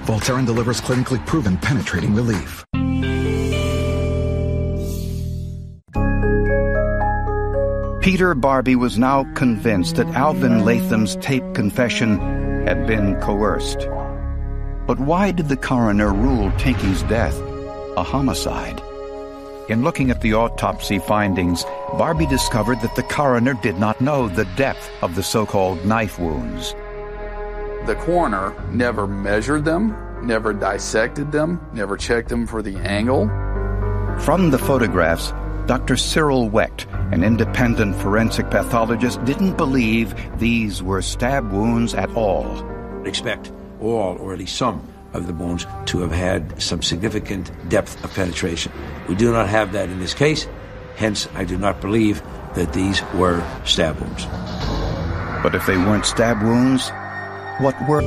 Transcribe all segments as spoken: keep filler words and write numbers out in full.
Voltaren delivers clinically proven penetrating relief. Peter Barbie was now convinced that Alvin Latham's taped confession had been coerced. But why did the coroner rule Tinky's death a homicide? In looking at the autopsy findings, Barbie discovered that the coroner did not know the depth of the so-called knife wounds. The coroner never measured them, never dissected them, never checked them for the angle. From the photographs, Doctor Cyril Wecht, an independent forensic pathologist, didn't believe these were stab wounds at all. Expect all, or at least some, of the wounds to have had some significant depth of penetration. We do not have that in this case, hence I do not believe that these were stab wounds. But if they weren't stab wounds, what were?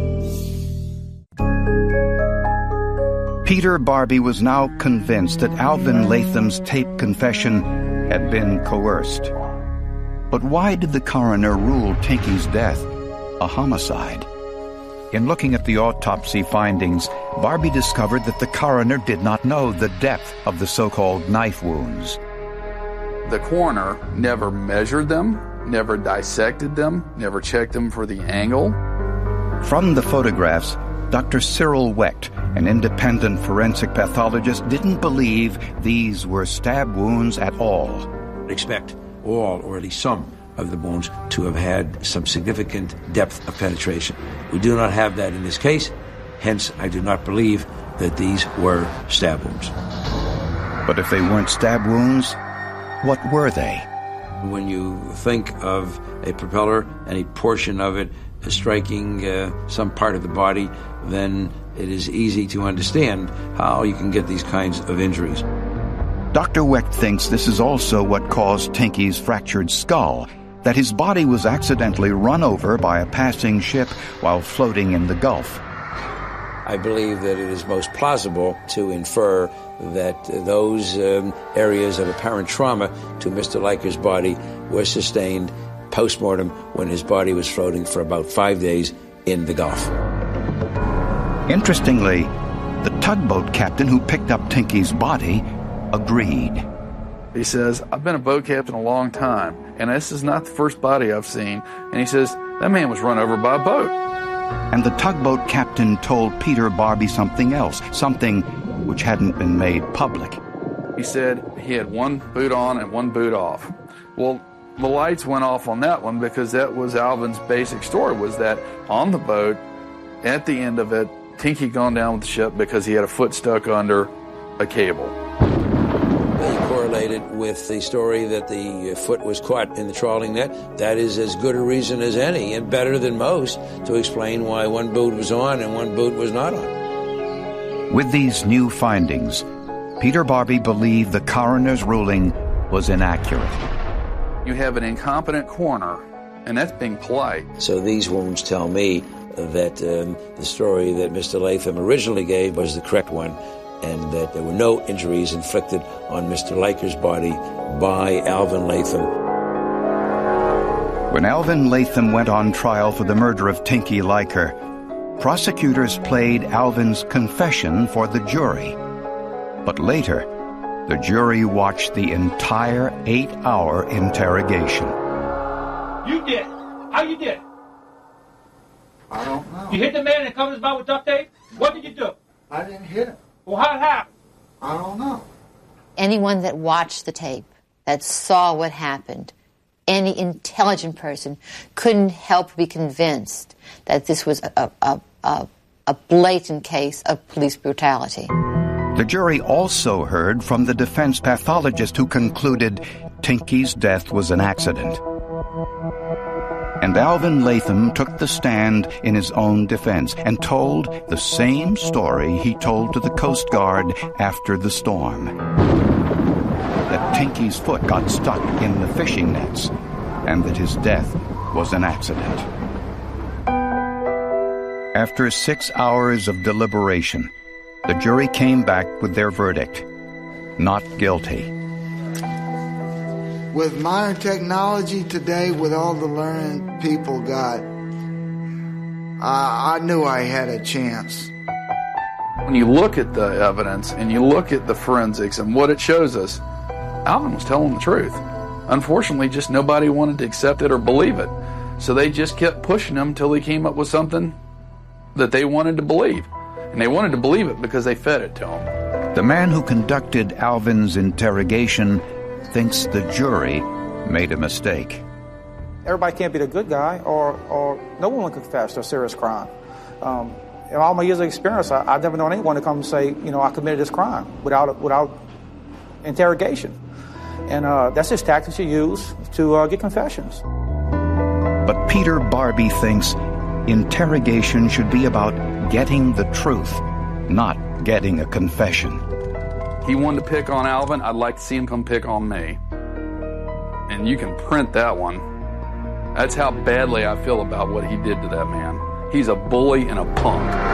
Peter Barbie was now convinced that Alvin Latham's taped confession had been coerced. But why did the coroner rule Tinky's death a homicide? In looking at the autopsy findings, Barbie discovered that the coroner did not know the depth of the so-called knife wounds. The coroner never measured them, never dissected them, never checked them for the angle. From the photographs, Doctor Cyril Wecht, an independent forensic pathologist, didn't believe these were stab wounds at all. Expect all, or at least some, of the wounds to have had some significant depth of penetration. We do not have that in this case, hence I do not believe that these were stab wounds. But if they weren't stab wounds, what were they? When you think of a propeller, any portion of it striking uh, some part of the body, then it is easy to understand how you can get these kinds of injuries. Doctor Wecht thinks this is also what caused Tinky's fractured skull, that his body was accidentally run over by a passing ship while floating in the Gulf. I believe that it is most plausible to infer that those um, areas of apparent trauma to Mister Leiker's body were sustained post-mortem when his body was floating for about five days in the Gulf. Interestingly, the tugboat captain who picked up Tinky's body agreed. He says, I've been a boat captain a long time, and this is not the first body I've seen. And he says, that man was run over by a boat. And the tugboat captain told Peter Barbie something else, something which hadn't been made public. He said he had one boot on and one boot off. Well, the lights went off on that one because that was Alvin's basic story, was that on the boat, at the end of it, Tinky gone down with the ship because he had a foot stuck under a cable. They correlated with the story that the foot was caught in the trawling net. That is as good a reason as any, and better than most, to explain why one boot was on and one boot was not on. With these new findings, Peter Barbie believed the coroner's ruling was inaccurate. You have an incompetent coroner, and that's being polite. So these wounds tell me that um, the story that Mister Latham originally gave was the correct one, and that there were no injuries inflicted on Mister Leiker's body by Alvin Latham. When Alvin Latham went on trial for the murder of Tinky Leiker, prosecutors played Alvin's confession for the jury. But later, the jury watched the entire eight-hour interrogation. You did. How you did? I don't know. You hit the man and covered his mouth with duct tape? What did you do? I didn't hit him. Well, how it happened? I don't know. Anyone that watched the tape, that saw what happened, any intelligent person couldn't help but be convinced that this was a, a, a, a blatant case of police brutality. The jury also heard from the defense pathologist who concluded Tinky's death was an accident. And Alvin Latham took the stand in his own defense and told the same story he told to the Coast Guard after the storm. That Tinky's foot got stuck in the fishing nets and that his death was an accident. After six hours of deliberation, the jury came back with their verdict: not guilty. With modern technology today, with all the learning people got, uh, I knew I had a chance. When you look at the evidence and you look at the forensics and what it shows us, Alvin was telling the truth. Unfortunately, just nobody wanted to accept it or believe it. So they just kept pushing him until he came up with something that they wanted to believe. And they wanted to believe it because they fed it to him. The man who conducted Alvin's interrogation thinks the jury made a mistake. Everybody can't be the good guy, or, or no one can confess to a serious crime. Um, in all my years of experience, I, I've never known anyone to come and say, you know, I committed this crime without without interrogation. And uh, that's just tactics you use to uh, get confessions. But Peter Barbee thinks interrogation should be about getting the truth, not getting a confession. He wanted to pick on Alvin. I'd like to see him come pick on me. And you can print that one. That's how badly I feel about what he did to that man. He's a bully and a punk.